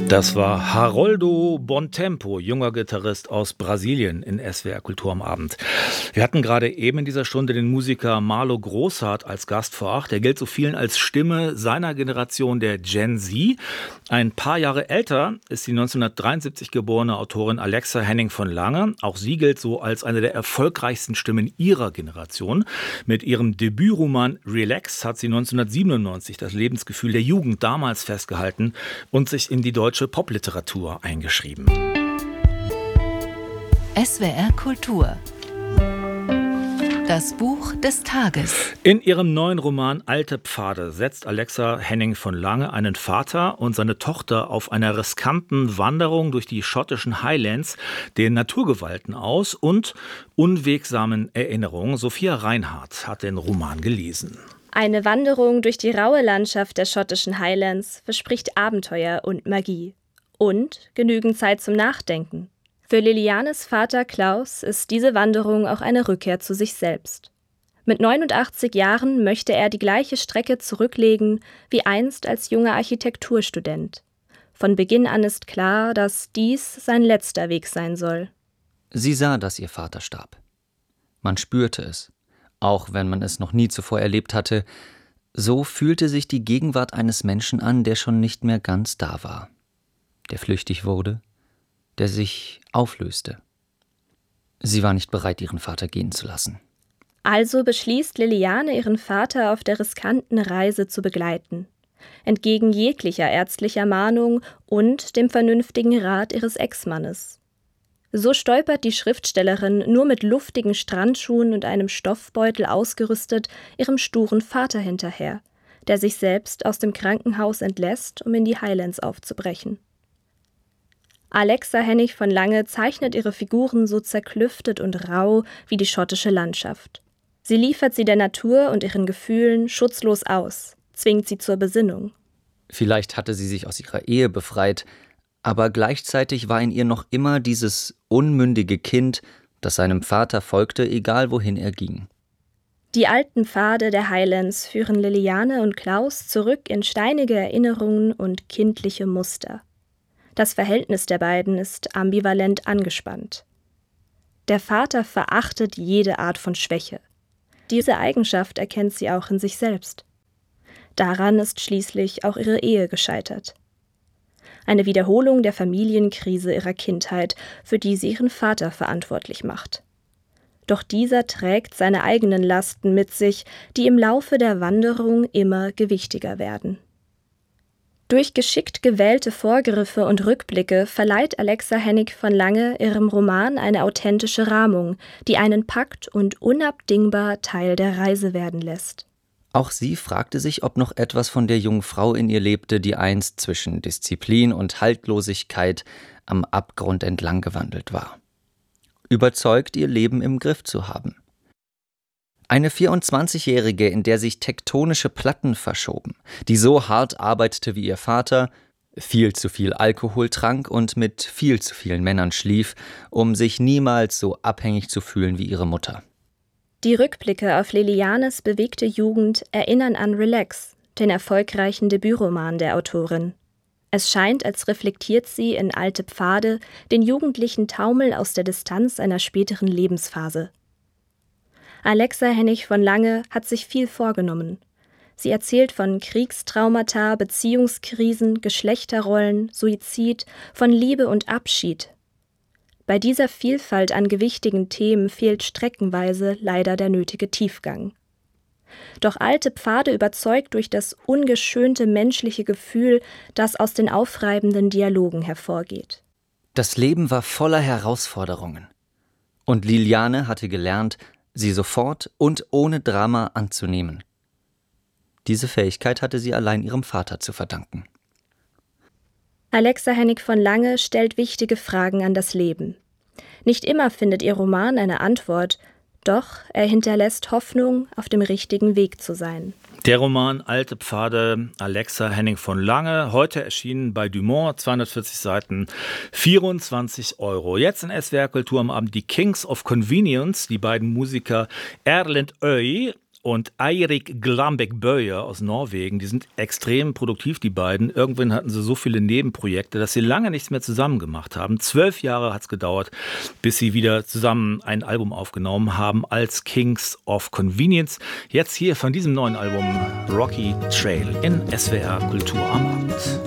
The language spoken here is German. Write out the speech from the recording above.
Das war Haroldo Bontempo, junger Gitarrist aus Brasilien in SWR Kultur am Abend. Wir hatten gerade eben in dieser Stunde den Musiker Marlo Großhardt als Gast vor Ort. Der gilt so vielen als Stimme seiner Generation, der Gen Z. Ein paar Jahre älter ist die 1973 geborene Autorin Alexa Henning von Lange. Auch sie gilt so als eine der erfolgreichsten Stimmen ihrer Generation. Mit ihrem Debütroman Relax hat sie 1997 das Lebensgefühl der Jugend damals festgehalten und sich in die deutsche Popliteratur eingeschrieben. SWR Kultur. Das Buch des Tages. In ihrem neuen Roman Alte Pfade setzt Alexa Henning von Lange einen Vater und seine Tochter auf einer riskanten Wanderung durch die schottischen Highlands den Naturgewalten aus und unwegsamen Erinnerungen. Sophia Reinhardt hat den Roman gelesen. Eine Wanderung durch die raue Landschaft der schottischen Highlands verspricht Abenteuer und Magie. Und genügend Zeit zum Nachdenken. Für Lilianes Vater Klaus ist diese Wanderung auch eine Rückkehr zu sich selbst. Mit 89 Jahren möchte er die gleiche Strecke zurücklegen wie einst als junger Architekturstudent. Von Beginn an ist klar, dass dies sein letzter Weg sein soll. Sie sah, dass ihr Vater starb. Man spürte es. Auch wenn man es noch nie zuvor erlebt hatte, so fühlte sich die Gegenwart eines Menschen an, der schon nicht mehr ganz da war. Der flüchtig wurde, der sich auflöste. Sie war nicht bereit, ihren Vater gehen zu lassen. Also beschließt Liliane, ihren Vater auf der riskanten Reise zu begleiten. Entgegen jeglicher ärztlicher Mahnung und dem vernünftigen Rat ihres Ex-Mannes. So stolpert die Schriftstellerin nur mit luftigen Strandschuhen und einem Stoffbeutel ausgerüstet ihrem sturen Vater hinterher, der sich selbst aus dem Krankenhaus entlässt, um in die Highlands aufzubrechen. Alexa Henning von Lange zeichnet ihre Figuren so zerklüftet und rau wie die schottische Landschaft. Sie liefert sie der Natur und ihren Gefühlen schutzlos aus, zwingt sie zur Besinnung. Vielleicht hatte sie sich aus ihrer Ehe befreit, aber gleichzeitig war in ihr noch immer dieses unmündige Kind, das seinem Vater folgte, egal wohin er ging. Die alten Pfade der Highlands führen Liliane und Klaus zurück in steinige Erinnerungen und kindliche Muster. Das Verhältnis der beiden ist ambivalent angespannt. Der Vater verachtet jede Art von Schwäche. Diese Eigenschaft erkennt sie auch in sich selbst. Daran ist schließlich auch ihre Ehe gescheitert. Eine Wiederholung der Familienkrise ihrer Kindheit, für die sie ihren Vater verantwortlich macht. Doch dieser trägt seine eigenen Lasten mit sich, die im Laufe der Wanderung immer gewichtiger werden. Durch geschickt gewählte Vorgriffe und Rückblicke verleiht Alexa Henning von Lange ihrem Roman eine authentische Rahmung, die einen packt und unabdingbar Teil der Reise werden lässt. Auch sie fragte sich, ob noch etwas von der jungen Frau in ihr lebte, die einst zwischen Disziplin und Haltlosigkeit am Abgrund entlang gewandelt war. Überzeugt, ihr Leben im Griff zu haben. Eine 24-Jährige, in der sich tektonische Platten verschoben, die so hart arbeitete wie ihr Vater, viel zu viel Alkohol trank und mit viel zu vielen Männern schlief, um sich niemals so abhängig zu fühlen wie ihre Mutter. Die Rückblicke auf Lilianes bewegte Jugend erinnern an Relax, den erfolgreichen Debütroman der Autorin. Es scheint, als reflektiert sie in Alte Pfade den jugendlichen Taumel aus der Distanz einer späteren Lebensphase. Alexa Henning von Lange hat sich viel vorgenommen. Sie erzählt von Kriegstraumata, Beziehungskrisen, Geschlechterrollen, Suizid, von Liebe und Abschied. Bei dieser Vielfalt an gewichtigen Themen fehlt streckenweise leider der nötige Tiefgang. Doch Alte Pfade überzeugt durch das ungeschönte menschliche Gefühl, das aus den aufreibenden Dialogen hervorgeht. Das Leben war voller Herausforderungen. Und Liliane hatte gelernt, sie sofort und ohne Drama anzunehmen. Diese Fähigkeit hatte sie allein ihrem Vater zu verdanken. Alexa Henning von Lange stellt wichtige Fragen an das Leben. Nicht immer findet ihr Roman eine Antwort, doch er hinterlässt Hoffnung, auf dem richtigen Weg zu sein. Der Roman Alte Pfade, Alexa Henning von Lange, heute erschienen bei Dumont, 240 Seiten, 24 €. Jetzt in SWR Kultur am Abend die Kings of Convenience, die beiden Musiker Erlend Øy und Eirik Glambek Bøye aus Norwegen. Die sind extrem produktiv, die beiden. Irgendwann hatten sie so viele Nebenprojekte, dass sie lange nichts mehr zusammen gemacht haben. 12 Jahre hat es gedauert, bis sie wieder zusammen ein Album aufgenommen haben als Kings of Convenience. Jetzt hier von diesem neuen Album Rocky Trail in SWR Kultur am Abend.